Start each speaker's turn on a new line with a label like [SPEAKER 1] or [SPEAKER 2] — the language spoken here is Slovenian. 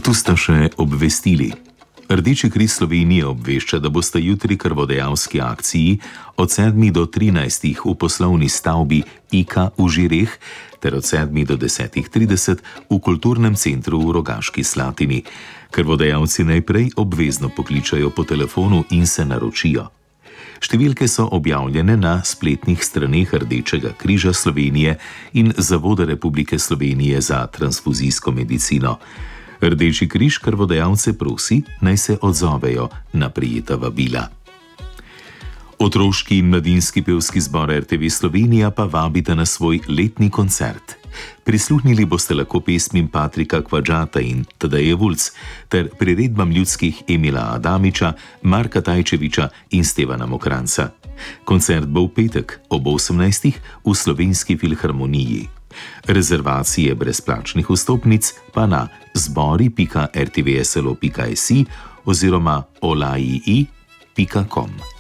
[SPEAKER 1] Tu sta še obvestili. Rdeči križ Slovenije obvešča, da bosta jutri krvodajalski akciji od 7 do 13 v poslovni stavbi IKA v Žireh ter od 7 do 10:30 v kulturnem centru v Rogaški Slatini. Krvodajalci najprej obvezno pokličajo po telefonu in se naročijo. Številke so objavljene na spletnih straneh Rdečega križa Slovenije in Zavoda Republike Slovenije za transfuzijsko medicino. Rdeči križ krvodajalce prosi, naj se odzovejo na prejeta vabila. Otroški in mladinski pevski zbor RTV Slovenija pa vabita na svoj letni koncert. Prisluhnili boste lahko pesmim Patrika Kvadžata in Tadeje Vulc ter priredbam ljudskih Emila Adamiča, Marka Tajčeviča in Stevana Mokranca. Koncert bo v petek ob 18. v Slovenski filharmoniji. Rezervacije brezplačnih vstopnic pa na zbori.rtvslo.si oziroma olai.com.